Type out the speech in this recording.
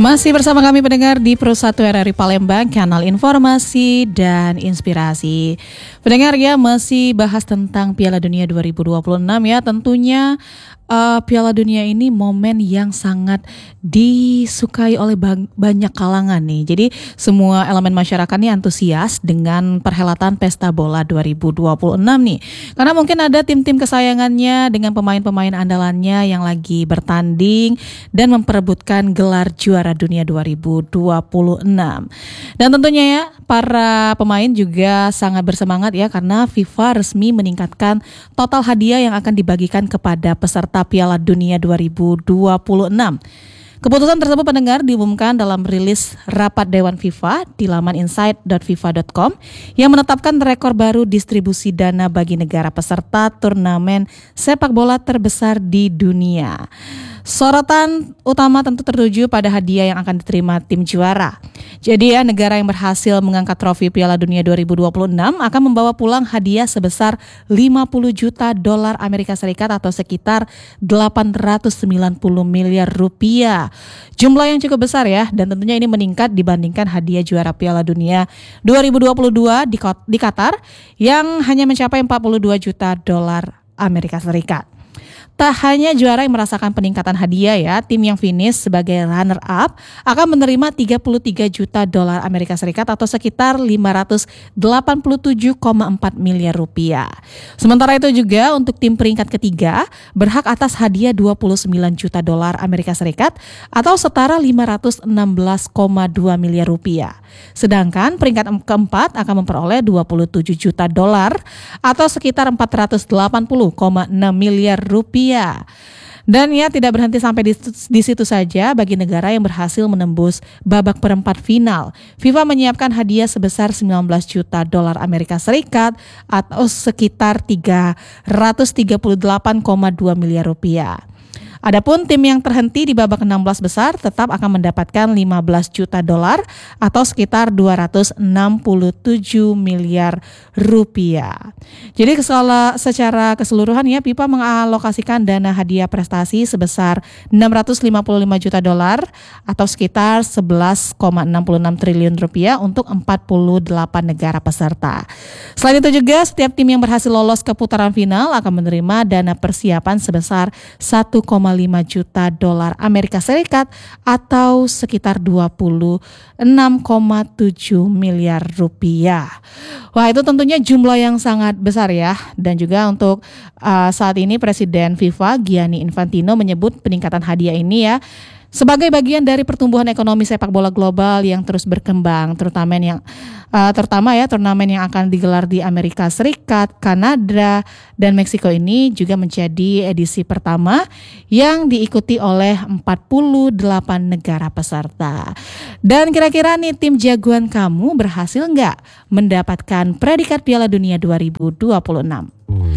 Masih bersama kami pendengar di Pro 1 RRI Palembang, kanal informasi dan inspirasi. Pendengar ya, masih bahas tentang Piala Dunia 2026 ya. Tentunya Piala Dunia ini momen yang sangat disukai oleh banyak kalangan nih. Jadi semua elemen masyarakat nih antusias dengan perhelatan Pesta Bola 2026 nih. Karena mungkin ada tim-tim kesayangannya dengan pemain-pemain andalannya yang lagi bertanding dan memperebutkan gelar juara dunia 2026. Dan tentunya ya, para pemain juga sangat bersemangat ya karena FIFA resmi meningkatkan total hadiah yang akan dibagikan kepada peserta Piala Dunia 2026. Keputusan tersebut pendengar diumumkan dalam rilis rapat Dewan FIFA di laman insight.fifa.com yang menetapkan rekor baru distribusi dana bagi negara peserta turnamen sepak bola terbesar di dunia. Sorotan utama tentu tertuju pada hadiah yang akan diterima tim juara. Jadi ya, negara yang berhasil mengangkat trofi Piala Dunia 2026 akan membawa pulang hadiah sebesar 50 juta dolar Amerika Serikat atau sekitar 890 miliar rupiah. Jumlah yang cukup besar ya, dan tentunya ini meningkat dibandingkan hadiah juara Piala Dunia 2022 di Qatar yang hanya mencapai 42 juta dolar Amerika Serikat. Tak hanya juara yang merasakan peningkatan hadiah ya, tim yang finish sebagai runner up akan menerima 33 juta dolar Amerika Serikat atau sekitar 587,4 miliar rupiah. Sementara itu juga untuk tim peringkat ketiga berhak atas hadiah 29 juta dolar Amerika Serikat atau setara 516,2 miliar rupiah. Sedangkan peringkat keempat akan memperoleh 27 juta dolar atau sekitar 480,6 miliar rupiah. Dan ya, tidak berhenti sampai di situ saja. Bagi negara yang berhasil menembus babak perempat final, FIFA menyiapkan hadiah sebesar 19 juta dolar Amerika Serikat atau sekitar 338,2 miliar rupiah. Adapun tim yang terhenti di babak 16 besar tetap akan mendapatkan 15 juta dolar atau sekitar 267 miliar rupiah. Jadi secara keseluruhan ya, FIFA mengalokasikan dana hadiah prestasi sebesar 655 juta dolar atau sekitar 11,66 triliun rupiah untuk 48 negara peserta. Selain itu juga setiap tim yang berhasil lolos ke putaran final akan menerima dana persiapan sebesar 1,5 juta dolar Amerika Serikat atau sekitar 26,7 miliar rupiah. Wah, itu tentunya jumlah yang sangat besar ya. Dan juga untuk saat ini Presiden FIFA Gianni Infantino menyebut peningkatan hadiah ini ya sebagai bagian dari pertumbuhan ekonomi sepak bola global yang terus berkembang, terutama turnamen yang akan digelar di Amerika Serikat, Kanada, dan Meksiko ini juga menjadi edisi pertama yang diikuti oleh 48 negara peserta. Dan kira-kira nih, tim jagoan kamu berhasil nggak mendapatkan predikat Piala Dunia 2026?